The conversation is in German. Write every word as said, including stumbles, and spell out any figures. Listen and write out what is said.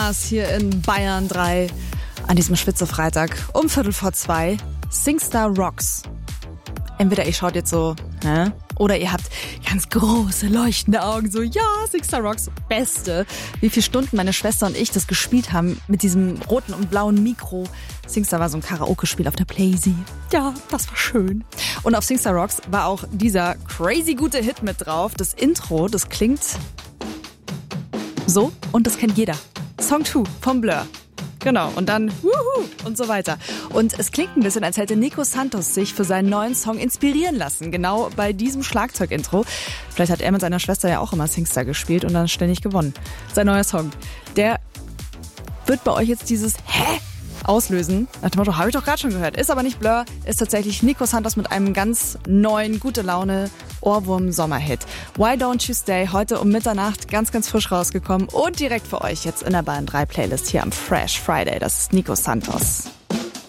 Stars hier in Bayern drei an diesem Spitze-Freitag um Viertel vor zwei. SingStar Rocks. Entweder ihr schaut jetzt so, hä? Oder ihr habt ganz große, leuchtende Augen, so, ja, SingStar Rocks, Beste. Wie viele Stunden meine Schwester und ich das gespielt haben mit diesem roten und blauen Mikro. SingStar war so ein Karaoke-Spiel auf der Playsee. Ja, das war schön. Und auf SingStar Rocks war auch dieser crazy gute Hit mit drauf. Das Intro, das klingt so und das kennt jeder. Song zwei vom Blur. Genau, und dann wuhu und so weiter. Und es klingt ein bisschen, als hätte Nico Santos sich für seinen neuen Song inspirieren lassen. Genau bei diesem Schlagzeug-Intro. Vielleicht hat er mit seiner Schwester ja auch immer SingStar gespielt und dann ständig gewonnen. Sein neuer Song, der wird bei euch jetzt dieses Hä? auslösen. Nach dem Motto, habe ich doch gerade schon gehört. Ist aber nicht Blur, ist tatsächlich Nico Santos mit einem ganz neuen, gute Laune Ohrwurm-Sommerhit. Why Don't You Stay, heute um Mitternacht, ganz, ganz frisch rausgekommen und direkt für euch jetzt in der Bayern drei Playlist hier am Fresh Friday. Das ist Nico Santos.